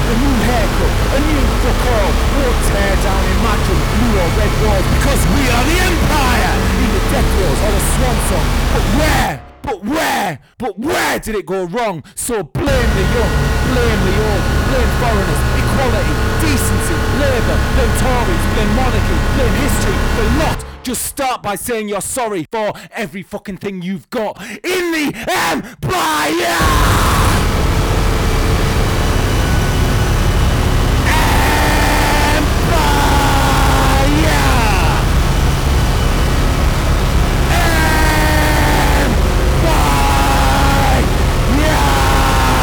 a new haircut, a new fuck all. We'll tear down, imagine blue or red walls, because we are the empire. Either death rolls or a swan song. But where did it go wrong? So blame the young, blame the old, blame foreigners, equality, decency, labour, blame Tories, blame monarchy, blame history, the lot. Just start by saying you're sorry for every fucking thing you've got in the empire!